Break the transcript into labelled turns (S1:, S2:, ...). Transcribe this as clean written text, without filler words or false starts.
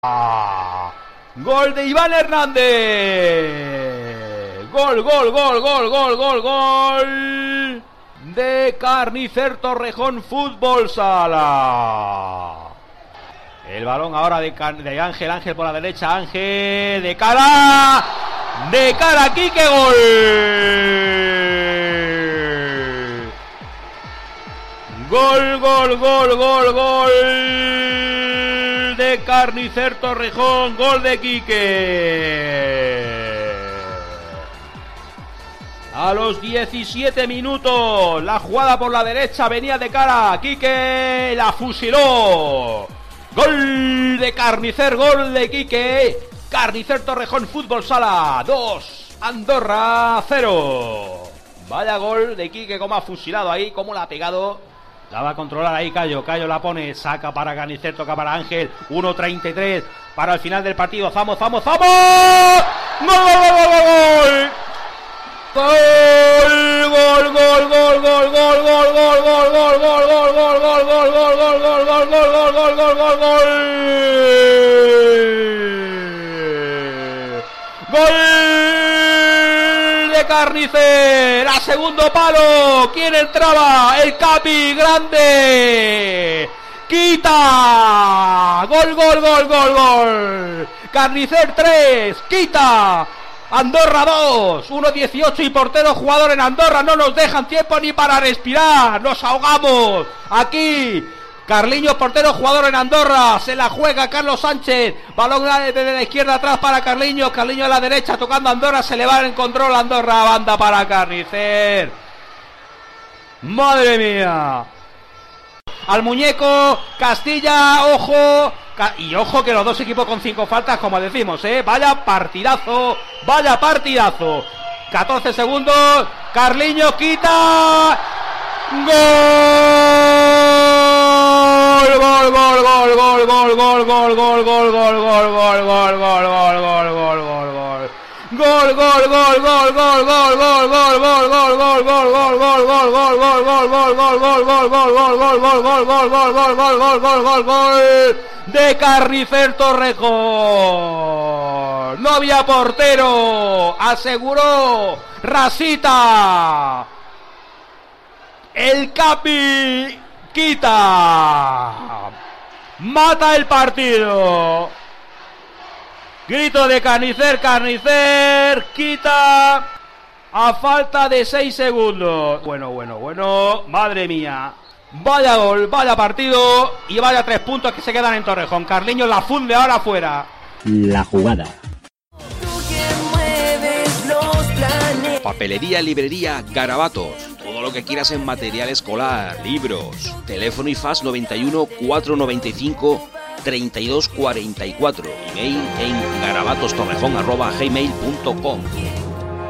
S1: Gol de Iván Hernández. Gol de Carnicer Torrejón Fútbol Sala. El balón ahora de Ángel por la derecha. Ángel de cara Quique. Gol de Carnicer Torrejón, gol de Quique. A los 17 minutos, la jugada por la derecha venía de cara, Quique la fusiló. Gol de Carnicer, gol de Quique. Carnicer Torrejón Fútbol Sala 2, Andorra 0. Vaya gol de Quique, como ha fusilado ahí, como la ha pegado. La va a controlar ahí Cayo la pone, saca para Carnicer, toca para Ángel, 1:33 para el final del partido. ¡Vamos! ¡Gol! Carnicer a segundo palo. ¿Quién entraba? El Capi grande. Quita. Gol. Carnicer 3. Quita. Andorra 2. 1:18 y portero jugador en Andorra. No nos dejan tiempo ni para respirar. Nos ahogamos. Aquí. Carliños, portero, jugador en Andorra. Se la juega Carlos Sánchez. Balón desde la izquierda atrás para Carliños. Carliños a la derecha tocando Andorra. Se le va en control Andorra. Banda para Carnicer. Madre mía. Al muñeco. Castilla. Ojo. Y ojo que los dos equipos con 5 faltas, como decimos, Vaya partidazo. 14 segundos. Carliños quita. De Carnicer Torrejón. No había portero, aseguró Rasita. El Capi quita. Mata el partido. Grito de Carnicer quita a falta de 6 segundos. Bueno, madre mía. Vaya gol, vaya partido y vaya 3 puntos que se quedan en Torrejón. Carliños la funde ahora afuera.
S2: La jugada.
S3: Papelería, librería, Garabatos. Todo lo que quieras en material escolar, libros. Teléfono y fax 91 495 3244. Email en garabatostorrejón@gmail.com.